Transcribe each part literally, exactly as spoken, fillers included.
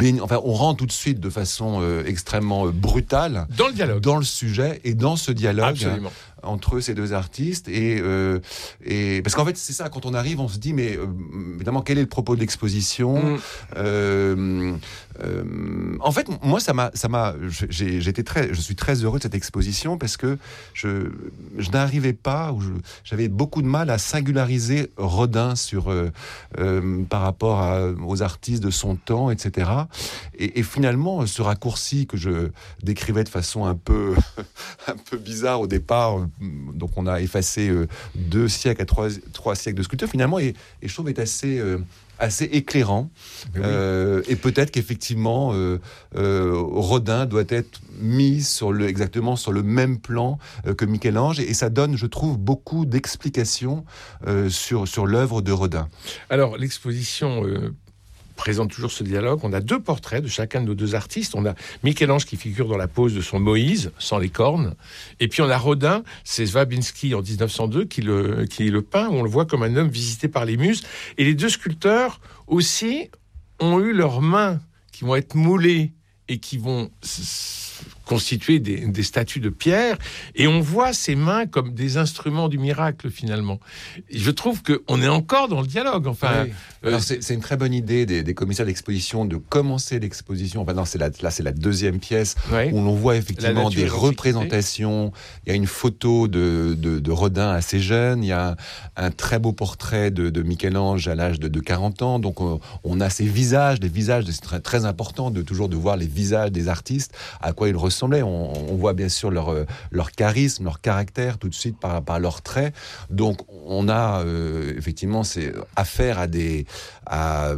baigne, enfin, on rentre tout de suite de façon euh, extrêmement euh, brutale dans le dialogue, dans le sujet et dans ce dialogue. Absolument. Entre ces deux artistes et, euh, et parce qu'en fait c'est ça, quand on arrive on se dit mais euh, évidemment quel est le propos de l'exposition. mmh. euh, euh, en fait moi ça m'a ça m'a j'ai, j'étais très je suis très heureux de cette exposition parce que je je n'arrivais pas ou je, j'avais beaucoup de mal à singulariser Rodin sur euh, euh, par rapport à, aux artistes de son temps, etc. et, et finalement ce raccourci que je décrivais de façon un peu un peu bizarre au départ, donc on a effacé euh, deux siècles à trois, trois siècles de sculpture finalement, et, et je trouve est assez euh, assez éclairant. Oui. euh, et peut-être qu'effectivement euh, euh, Rodin doit être mis sur le exactement sur le même plan euh, que Michel-Ange, et, et ça donne, je trouve, beaucoup d'explications euh, sur sur l'œuvre de Rodin. Alors l'exposition euh... présente toujours ce dialogue. On a deux portraits de chacun de nos deux artistes. On a Michel-Ange qui figure dans la pose de son Moïse, sans les cornes. Et puis on a Rodin, c'est Swabiński en dix-neuf cent deux qui le, qui le peint. On le voit comme un homme visité par les muses. Et les deux sculpteurs aussi ont eu leurs mains qui vont être moulées et qui vont constituer des, des statues de pierre, et on voit ces mains comme des instruments du miracle finalement. Et je trouve qu'on est encore dans le dialogue. Enfin, oui. Alors euh, c'est, c'est une très bonne idée des, des commissaires d'exposition de commencer l'exposition. Enfin non, c'est la, là c'est la deuxième pièce oui. où l'on voit effectivement des représentations. Il y a une photo de, de, de Rodin assez jeune. Il y a un, un très beau portrait de, de Michel-Ange à l'âge de, de quarante ans. Donc on, on a ces visages, des visages. C'est très, très important de toujours de voir les visages des artistes, à quoi ils ressemblaient. On, on voit bien sûr leur, leur charisme, leur caractère tout de suite par, par leurs traits. Donc on a euh, effectivement c'est affaire à des à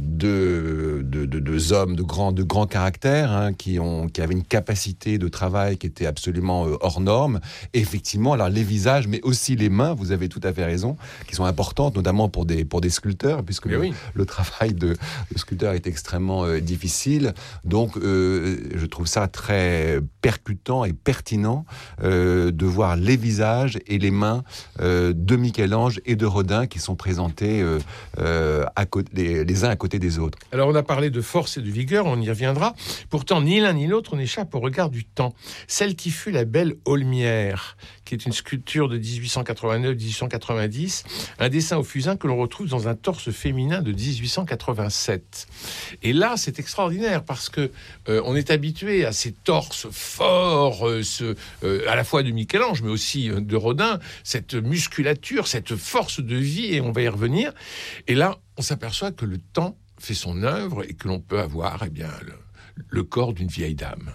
deux, deux, deux, deux hommes de grand de grand caractère hein, qui ont qui avaient une capacité de travail qui était absolument euh, hors norme. Et effectivement, alors les visages, mais aussi les mains, vous avez tout à fait raison, qui sont importantes, notamment pour des pour des sculpteurs, puisque le, oui. le travail de, de sculpteur est extrêmement euh, difficile. Donc euh, je trouve ça très percutant et pertinent euh, de voir les visages et les mains euh, de Michel-Ange et de Rodin qui sont présentés euh, euh, à côté, les, les uns à côté des autres. Alors on a parlé de force et de vigueur, on y reviendra. Pourtant, ni l'un ni l'autre n'échappe au regard du temps. Celle qui fut la belle Aulmière, qui est une sculpture de dix-huit cent quatre-vingt-neuf à dix-huit cent quatre-vingt-dix, un dessin au fusain que l'on retrouve dans un torse féminin de dix-huit cent quatre-vingt-sept. Et là, c'est extraordinaire parce que euh, on est habitué à ces torses forts, euh, ce, euh, à la fois de Michel-Ange, mais aussi euh, de Rodin, cette musculature, cette force de vie, et on va y revenir. Et là, on s'aperçoit que le temps fait son œuvre et que l'on peut avoir eh bien, le, le corps d'une vieille dame.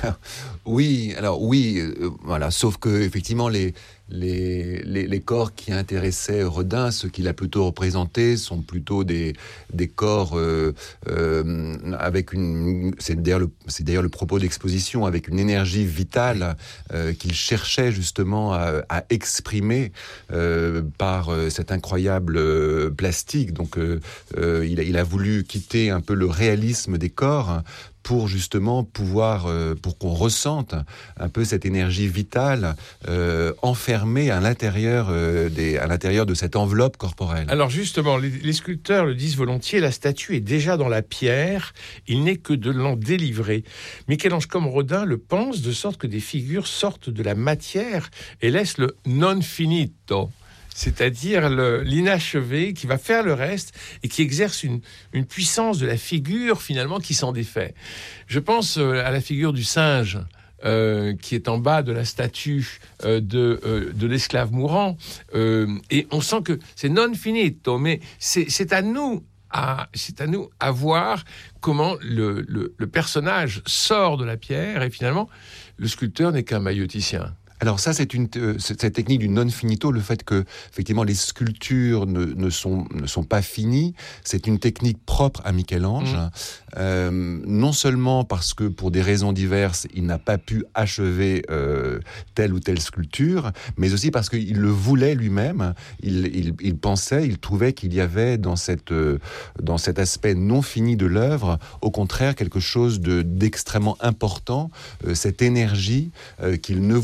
Oui, alors oui, euh, voilà, sauf que effectivement les les les, les corps qui intéressaient Rodin, ceux qu'il a plutôt représentés, sont plutôt des des corps euh, euh, avec une, c'est d'ailleurs le c'est d'ailleurs le propos d'exposition, avec une énergie vitale euh, qu'il cherchait justement à, à exprimer euh, par euh, cet incroyable euh, plastique. Donc euh, euh, il a il a voulu quitter un peu le réalisme des corps pour justement pouvoir, euh, pour qu'on ressente un peu cette énergie vitale euh, enfermée à l'intérieur, euh, des, à l'intérieur de cette enveloppe corporelle. Alors justement, les, les sculpteurs le disent volontiers, la statue est déjà dans la pierre, il n'est que de l'en délivrer. Michel-Ange comme Rodin le pense, de sorte que des figures sortent de la matière et laissent le non finito, c'est-à-dire le, l'inachevé qui va faire le reste et qui exerce une, une puissance de la figure finalement qui s'en défait. Je pense euh, à la figure du singe euh, qui est en bas de la statue euh, de, euh, de l'esclave mourant, euh, et on sent que c'est non finito, mais c'est, c'est à nous à, c'est à nous à voir comment le, le, le personnage sort de la pierre, et finalement le sculpteur n'est qu'un mailloticien. Alors ça, c'est une euh, c'est cette technique du non finito, le fait que effectivement les sculptures ne, ne sont ne sont pas finies, c'est une technique propre à Michel-Ange. Mmh. Euh, non seulement parce que pour des raisons diverses, il n'a pas pu achever euh, telle ou telle sculpture, mais aussi parce qu'il le voulait lui-même. Il, il, il pensait, il trouvait qu'il y avait dans cette euh, dans cet aspect non fini de l'œuvre, au contraire quelque chose de d'extrêmement important, euh, cette énergie euh, qu'il ne voulait pas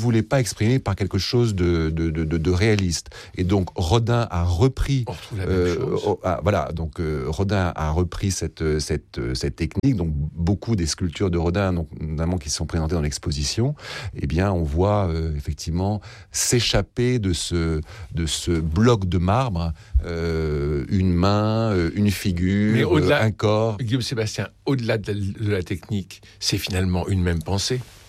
exprimé par quelque chose de, de, de, de, de réaliste. Et donc Rodin a repris, on retrouve la même euh, chose. Oh, ah, voilà, donc euh, Rodin a repris cette, cette, cette technique. Donc beaucoup des sculptures de Rodin, donc, notamment qui sont présentées dans l'exposition, eh bien, on voit euh, effectivement s'échapper de ce, de ce bloc de marbre euh, une main, euh, une figure, Mais au-delà, euh, un corps. Guillaume Sébastien, au-delà de la, de la technique, c'est finalement une même pensée.